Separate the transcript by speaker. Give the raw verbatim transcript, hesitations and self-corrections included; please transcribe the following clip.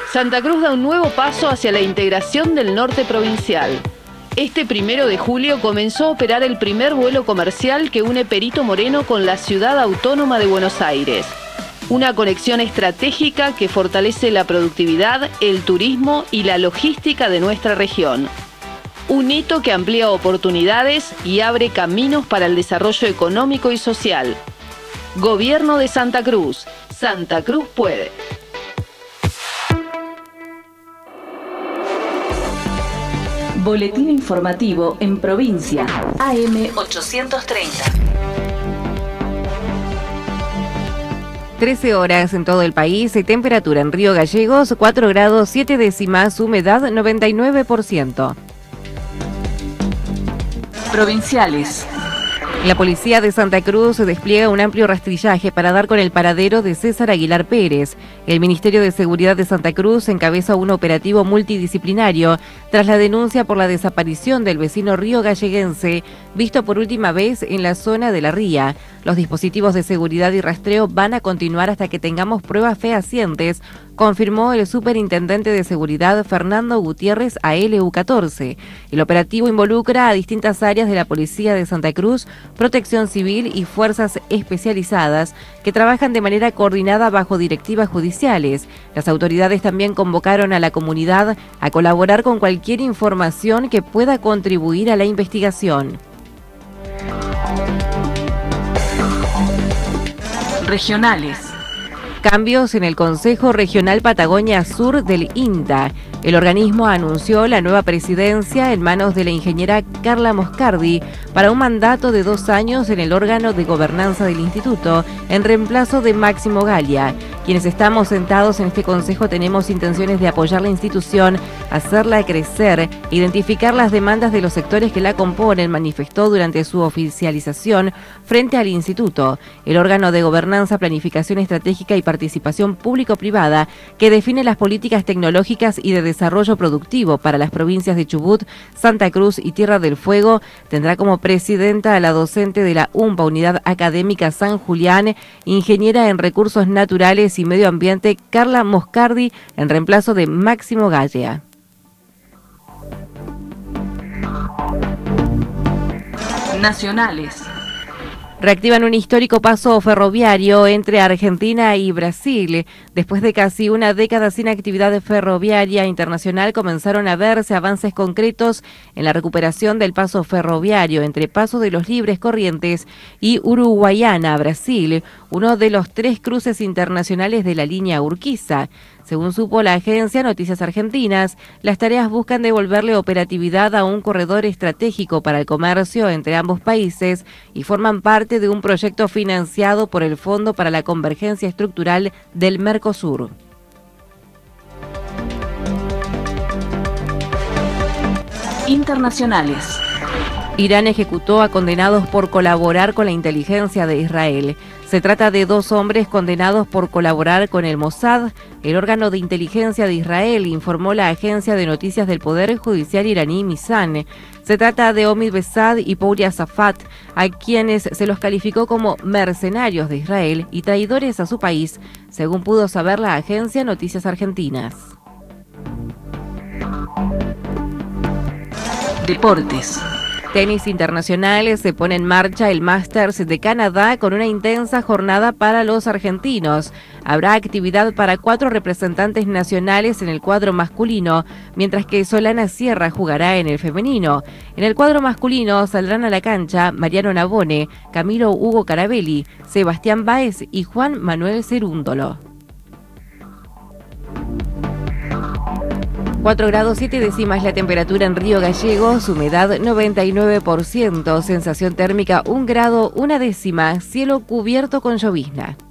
Speaker 1: Santa Cruz da un nuevo paso hacia la integración del norte provincial. Este primero de julio comenzó a operar el primer vuelo comercial que une Perito Moreno con la ciudad autónoma de Buenos Aires. Una conexión estratégica que fortalece la productividad, el turismo y la logística de nuestra región. Un hito que amplía oportunidades y abre caminos para el desarrollo económico y social. Gobierno de Santa Cruz. Santa Cruz puede.
Speaker 2: Boletín informativo en provincia. A M ochocientos treinta.
Speaker 3: trece horas en todo el país, temperatura en Río Gallegos, cuatro grados siete décimas, humedad noventa y nueve por ciento.
Speaker 2: Provinciales.
Speaker 3: La policía de Santa Cruz despliega un amplio rastrillaje para dar con el paradero de César Aguilar Pérez. El Ministerio de Seguridad de Santa Cruz encabeza un operativo multidisciplinario tras la denuncia por la desaparición del vecino río galleguense, visto por última vez en la zona de La Ría. Los dispositivos de seguridad y rastreo van a continuar hasta que tengamos pruebas fehacientes, confirmó el superintendente de seguridad Fernando Gutiérrez a L U catorce. El operativo involucra a distintas áreas de la Policía de Santa Cruz, Protección Civil y fuerzas especializadas que trabajan de manera coordinada bajo directivas judiciales. Las autoridades también convocaron a la comunidad a colaborar con cualquier información que pueda contribuir a la investigación.
Speaker 2: Regionales.
Speaker 3: Cambios en el Consejo Regional Patagonia Sur del INTA. El organismo anunció la nueva presidencia en manos de la ingeniera Carla Moscardi para un mandato de dos años en el órgano de gobernanza del instituto, en reemplazo de Máximo Galia. Quienes estamos sentados en este consejo tenemos intenciones de apoyar la institución, hacerla crecer, identificar las demandas de los sectores que la componen, manifestó durante su oficialización frente al instituto. El órgano de gobernanza, planificación estratégica y participación público-privada que define las políticas tecnológicas y de desarrollo productivo para las provincias de Chubut, Santa Cruz y Tierra del Fuego, tendrá como presidenta a la docente de la UMPA, Unidad Académica San Julián, ingeniera en recursos naturales y medio ambiente Carla Moscardi, en reemplazo de Máximo Galia.
Speaker 2: Nacionales.
Speaker 3: Reactivan un histórico paso ferroviario entre Argentina y Brasil. Después de casi una década sin actividad ferroviaria internacional, comenzaron a verse avances concretos en la recuperación del paso ferroviario entre Paso de los Libres Corrientes y Uruguayana, Brasil, uno de los tres cruces internacionales de la línea Urquiza. Según supo la agencia Noticias Argentinas, las tareas buscan devolverle operatividad a un corredor estratégico para el comercio entre ambos países y forman parte de un proyecto financiado por el Fondo para la Convergencia Estructural del Mercosur.
Speaker 2: Internacionales.
Speaker 3: Irán ejecutó a condenados por colaborar con la inteligencia de Israel. Se trata de dos hombres condenados por colaborar con el Mossad, el órgano de inteligencia de Israel, informó la agencia de noticias del Poder Judicial iraní Mizan. Se trata de Omid Besad y Pouria Safat, a quienes se los calificó como mercenarios de Israel y traidores a su país, según pudo saber la agencia Noticias Argentinas.
Speaker 2: Deportes.
Speaker 3: Tenis internacional, se pone en marcha el Masters de Canadá con una intensa jornada para los argentinos. Habrá actividad para cuatro representantes nacionales en el cuadro masculino, mientras que Solana Sierra jugará en el femenino. En el cuadro masculino saldrán a la cancha Mariano Navone, Camilo Hugo Carabelli, Sebastián Báez y Juan Manuel Cerúndolo. cuatro grados siete décimas la temperatura en Río Gallegos, humedad noventa y nueve por ciento, sensación térmica un grado una décima, cielo cubierto con llovizna.